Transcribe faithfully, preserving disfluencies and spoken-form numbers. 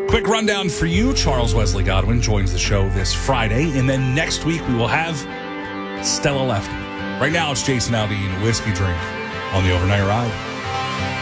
Quick rundown for you. Charles Wesley Godwin joins the show this Friday, and then next week we will have Stella Lefty. Right now it's Jason Aldean, Whiskey Drink on the Overnight Ride.